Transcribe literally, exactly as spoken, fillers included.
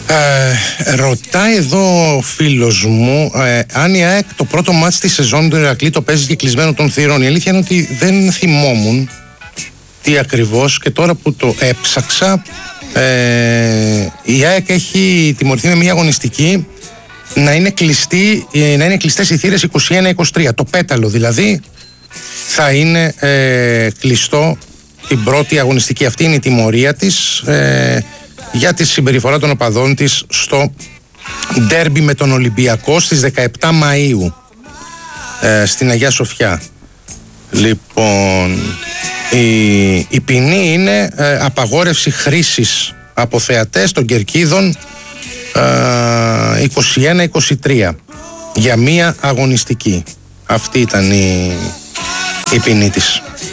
Ε, ρωτάει εδώ ο φίλος μου ε, αν η ΑΕΚ το πρώτο μάτς της σεζόν του Ηρακλή το παίζει και κλεισμένο των θυρών. Η αλήθεια είναι ότι δεν θυμόμουν τι ακριβώς, και τώρα που το έψαξα, ε, η ΑΕΚ έχει τιμωρηθεί με μια αγωνιστική να είναι, κλειστή, να είναι κλειστές οι θύρες είκοσι ένα είκοσι τρία. Το πέταλο δηλαδή θα είναι ε, κλειστό την πρώτη αγωνιστική. Αυτή είναι η τιμωρία της ε, για τη συμπεριφορά των οπαδών της στο ντέρμπι με τον Ολυμπιακό στις δεκαεπτά Μαΐου ε, στην Αγία Σοφιά. Λοιπόν, η, η ποινή είναι ε, απαγόρευση χρήσης από θεατές των κερκίδων ε, είκοσι ένα είκοσι τρία για μία αγωνιστική. Αυτή ήταν η, η ποινή της.